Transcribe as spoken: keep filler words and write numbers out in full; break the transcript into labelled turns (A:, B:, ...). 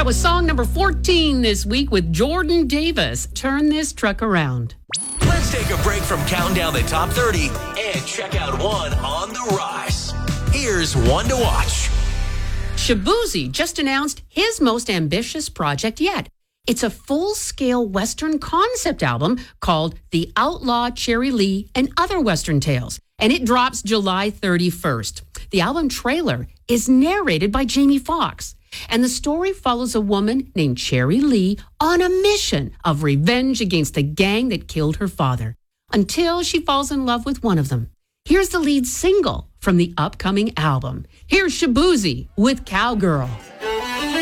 A: That was song number fourteen this week with Jordan Davis. Turn This Truck Around.
B: Let's take a break from counting down the top thirty and check out one on the rise. Here's one to watch.
A: Shaboozey just announced his most ambitious project yet. It's a full-scale Western concept album called The Outlaw Cherry Lee and Other Western Tales, and it drops July thirty-first. The album trailer is narrated by Jamie Foxx, and the story follows a woman named Cherry Lee on a mission of revenge against the gang that killed her father, until she falls in love with one of them. Here's the lead single from the upcoming album. Here's Shaboozey with Cowgirl.